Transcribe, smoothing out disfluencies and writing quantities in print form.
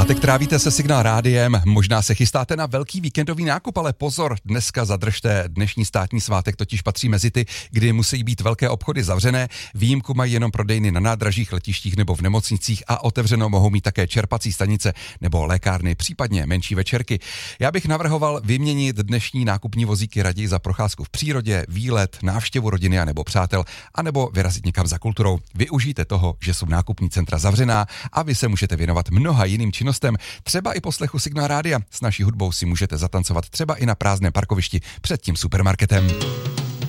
Svátek trávíte se Signál rádiem, možná se chystáte na velký víkendový nákup, ale pozor, dneska zadržte, dnešní státní svátek totiž patří mezi ty, kdy musí být velké obchody zavřené, výjimku mají jenom prodejny na nádražích, letištích nebo v nemocnicích a otevřeno mohou mít také čerpací stanice nebo lékárny, případně menší večerky. Já bych navrhoval vyměnit dnešní nákupní vozíky raději za procházku v přírodě, výlet, návštěvu rodiny a nebo přátel, anebo vyrazit někam za kulturou. Využijte toho, že jsou nákupní centra zavřená a vy se můžete věnovat mnoha jiným činnostem, třeba i poslechu Signál rádia. S naší hudbou si můžete zatancovat třeba i na prázdném parkovišti před tím supermarketem.